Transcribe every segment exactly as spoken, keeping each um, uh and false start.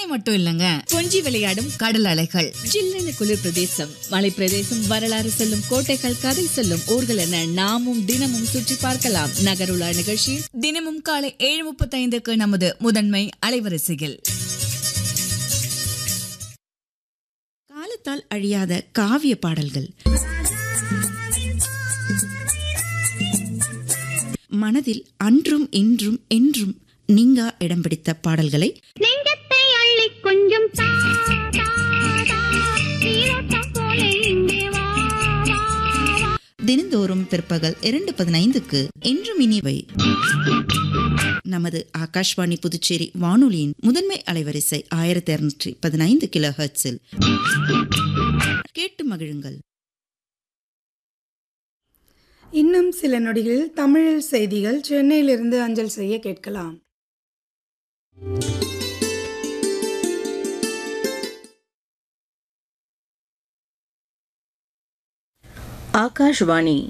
மட்டும் இல்லங்க, கொஞ்சி விளையாடும் கடல் அலைகள், ஜில்லென குளிர் பிரதேசம், மலை பிரதேசம், வரலாறு சொல்லும் கோட்டைகள், கதை சொல்லும் ஊர்கள் என நாமும் தினமும் சுற்றி பார்க்கலாம். நகருலா நிகழ்ச்சியில் தினமும் காலை ஏழு முப்பத்தி ஐந்துக்கு நமது முதன்மை அலைவரிசையில். காலத்தால் அழியாத காவிய பாடல்கள், மனதில் அன்றும் இன்றும் என்றும் நீங்கா இடம் பிடித்த பாடல்களை நெஞ்சத்தை அள்ளி கொஞ்சம் தா, தா, தா, நீரோட்டம் போல இங்கே வா, வா, வா. தினந்தோறும் பிற்பகல் இரண்டு பதினைந்துக்கு என்றும் இனிவை. நமது ஆகாஷ்வாணி புதுச்சேரி வானொலியின் முதன்மை அலைவரிசை ஆயிரத்தி இருநூற்றி பதினைந்து கிலோ ஹெர்ட்ஸில் கேட்டு மகிழுங்கள். இன்னும் சில நொடிகளில் தமிழில் செய்திகள் சென்னையிலிருந்து அஞ்சல் செய்ய கேட்கலாம். ஆகாஷ்வாணி.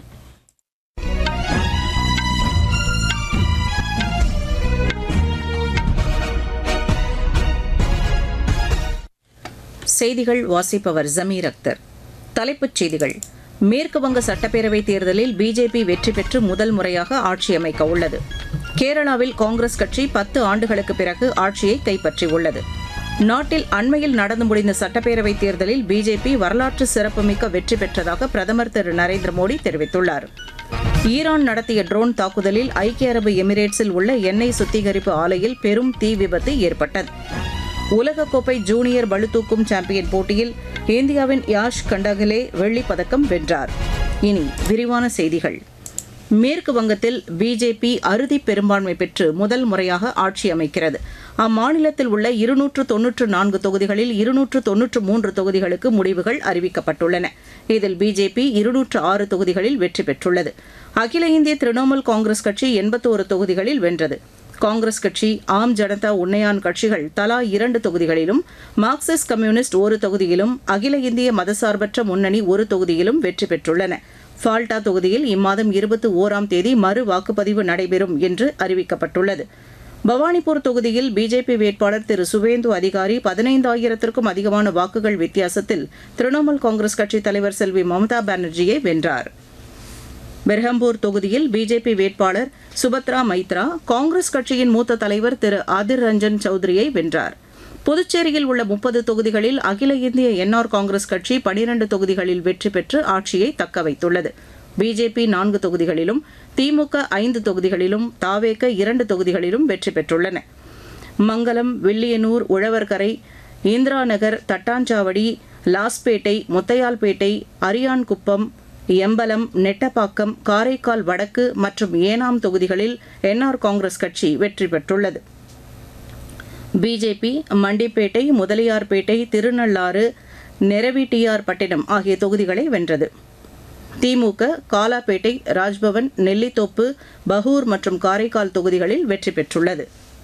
செய்திகள் வாசிப்பவர் ஜமீர் அக்தர். தலைப்புச் செய்திகள். மேற்கு வங்க சட்டப்பேரவைத் தேர்தலில் பிஜேபி வெற்றி பெற்று முதல் முறையாக ஆட்சி அமைக்க உள்ளது. கேரளாவில் காங்கிரஸ் கட்சி பத்து ஆண்டுகளுக்கு பிறகு ஆட்சியை கைப்பற்றியுள்ளது. நாட்டில் அண்மையில் நடந்து முடிந்த சட்டப்பேரவைத் தேர்தலில் பிஜேபி வரலாற்று சிறப்புமிக்க வெற்றி பெற்றதாக பிரதமர் திரு நரேந்திர மோடி தெரிவித்துள்ளார். ஈரான் நடத்திய ட்ரோன் தாக்குதலில் ஐக்கிய அரபு எமிரேட்ஸில் உள்ள எண்ணெய் சுத்திகரிப்பு ஆலையில் பெரும் தீ விபத்து ஏற்பட்டது. உலகக்கோப்பை ஜூனியர் பளுதூக்கும் சாம்பியன் போட்டியில் இந்தியாவின் யாஷ் கண்டகலே வெள்ளிப் பதக்கம் வென்றார். இனி விரிவான செய்திகள். மேற்கு வங்கத்தில் பிஜேபி அறுதி பெரும்பான்மை பெற்று முதல் முறையாக ஆட்சி அமைக்கிறது. அம்மாநிலத்தில் உள்ள இருநூற்று தொன்னூற்று நான்கு தொகுதிகளில் இருநூற்று தொன்னூற்று மூன்று தொகுதிகளுக்கு முடிவுகள் அறிவிக்கப்பட்டுள்ளன. இதில் பிஜேபி இருநூற்று ஆறு தொகுதிகளில் வெற்றி பெற்றுள்ளது. அகில இந்திய திரிணாமுல் காங்கிரஸ் கட்சி எண்பத்தோரு தொகுதிகளில் வென்றது. காங்கிரஸ் கட்சி, ஆம் ஜனதா உன்னயான் கட்சிகள் தலா இரண்டு தொகுதிகளிலும், மார்க்சிஸ்ட் கம்யூனிஸ்ட் ஒரு தொகுதியிலும், அகில இந்திய மதசார்பற்ற முன்னணி ஒரு தொகுதியிலும் வெற்றி பெற்றுள்ளன. ஃபால்டா தொகுதியில் இம்மாதம் இருபத்தி ஓராம் தேதி மறு வாக்குப்பதிவு நடைபெறும் என்று அறிவிக்கப்பட்டுள்ளது. பவானிபூர் தொகுதியில் பிஜேபி வேட்பாளர் திரு சுவேந்து அதிகாரி பதினைந்தாயிரத்திற்கும் அதிகமான வாக்குகள் வித்தியாசத்தில் திரிணாமுல் காங்கிரஸ் கட்சித் தலைவர் செல்வி மம்தா பானர்ஜியை வென்றார். பெர்ஹம்பூர் தொகுதியில் பிஜேபி வேட்பாளர் சுபத்ரா மைத்ரா காங்கிரஸ் கட்சியின் மூத்த தலைவர் திரு ஆதிர் ரஞ்சன் சௌத்ரியை வென்றார். புதுச்சேரியில் உள்ள முப்பது தொகுதிகளில் அகில இந்திய என்ஆர் காங்கிரஸ் கட்சி பனிரண்டு தொகுதிகளில் வெற்றி பெற்று ஆட்சியை தக்கவைத்துள்ளது. பிஜேபி நான்கு தொகுதிகளிலும், திமுக ஐந்து தொகுதிகளிலும், தாவேக இரண்டு தொகுதிகளிலும் வெற்றி பெற்றுள்ளன. மங்கலம், வில்லியனூர், உழவர்கரை, இந்திரா நகர், தட்டாஞ்சாவடி, லாஸ்பேட்டை, முத்தையால்பேட்டை, அரியான்குப்பம், எம்பலம், நெட்டப்பாக்கம், காரைக்கால் வடக்கு மற்றும் ஏனாம் தொகுதிகளில் என்ஆர் காங்கிரஸ் கட்சி வெற்றி பெற்றுள்ளது. பிஜேபி மண்டிப்பேட்டை, முதலியார்பேட்டை, திருநள்ளாறு, நெரவிட்டியார்பட்டினம் ஆகிய தொகுதிகளை வென்றது. திமுக காலாப்பேட்டை, ராஜ்பவன், நெல்லித்தோப்பு, பகூர் மற்றும் காரைக்கால் தொகுதிகளில் வெற்றி பெற்றுள்ளது.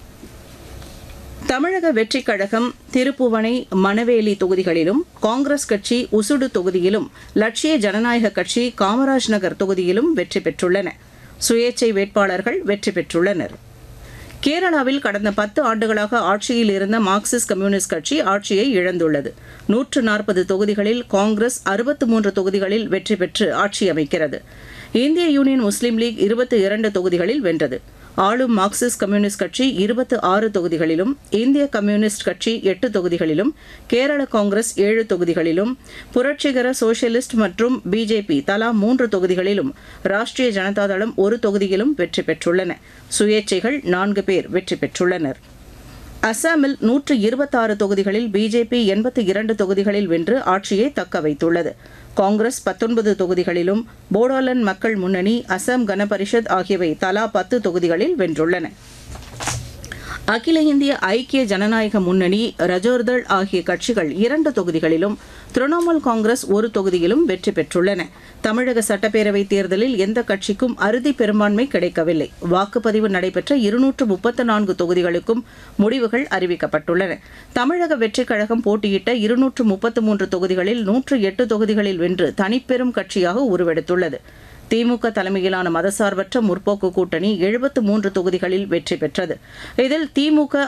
தமிழக வெற்றிக் கழகம் திருப்புவனை, மணவேலி தொகுதிகளிலும், காங்கிரஸ் கட்சி உசுடு தொகுதியிலும், லட்சிய ஜனநாயக கட்சி காமராஜ் நகர் தொகுதியிலும் வெற்றி பெற்றுள்ளன. சுயேச்சை வேட்பாளர்கள் வெற்றி பெற்றுள்ளனர். கேரளாவில் கடந்த பத்து ஆண்டுகளாக ஆட்சியில் இருந்த மார்க்சிஸ்ட் கம்யூனிஸ்ட் கட்சி ஆட்சியை இழந்துள்ளது. நூற்று நாற்பது தொகுதிகளில் காங்கிரஸ் அறுபத்து மூன்று தொகுதிகளில் வெற்றி பெற்று ஆட்சி அமைக்கிறது. இந்திய யூனியன் முஸ்லீம் லீக் இருபத்தி இரண்டு தொகுதிகளில் வென்றது. ஆளும் மார்க்சிஸ்ட் கம்யூனிஸ்ட் கட்சி இருபத்தி ஆறு தொகுதிகளிலும், இந்திய கம்யூனிஸ்ட் கட்சி எட்டு தொகுதிகளிலும், கேரள காங்கிரஸ் ஏழு தொகுதிகளிலும், புரட்சிகர சோசியலிஸ்ட் மற்றும் பிஜேபி தலா மூன்று தொகுதிகளிலும், ராஷ்டிரிய ஜனதா தளம் ஒரு தொகுதியிலும் வெற்றி பெற்றுள்ளன. சுயேட்சைகள் நான்கு பேர் வெற்றி பெற்றுள்ளனர். அசாமில் நூற்று இருபத்தாறு தொகுதிகளில் பிஜேபி எண்பத்தி இரண்டு தொகுதிகளில் வென்று ஆட்சியை தக்க வைத்துள்ளது. காங்கிரஸ் பத்தொன்பது தொகுதிகளிலும், போடோலாந்து மக்கள் முன்னணி, அசாம் கன பரிஷத் ஆகியவை தலா பத்து தொகுதிகளில் வென்றுள்ளன. அகில இந்திய ஐக்கிய ஜனநாயக முன்னணி, ரஜோர்தள் ஆகிய கட்சிகள் இரண்டு தொகுதிகளிலும், திரிணாமுல் காங்கிரஸ் ஒரு தொகுதியிலும் வெற்றி பெற்றுள்ளன. தமிழக சட்டப்பேரவைத் தேர்தலில் எந்த கட்சிக்கும் அறுதி பெரும்பான்மை கிடைக்கவில்லை. வாக்குப்பதிவு நடைபெற்ற இருநூற்று முப்பத்து நான்கு தொகுதிகளுக்கும் முடிவுகள் அறிவிக்கப்பட்டுள்ளன. தமிழக வெற்றிக் கழகம் போட்டியிட்ட இருநூற்று முப்பத்து மூன்று தொகுதிகளில் நூற்று எட்டு தொகுதிகளில் வென்று தனிப்பெரும் கட்சியாக உருவெடுத்துள்ளது. திமுக தலைமையிலான மதசார்பற்ற முற்போக்கு கூட்டணி எழுபத்து மூன்று தொகுதிகளில் வெற்றி பெற்றது. இதில் திமுக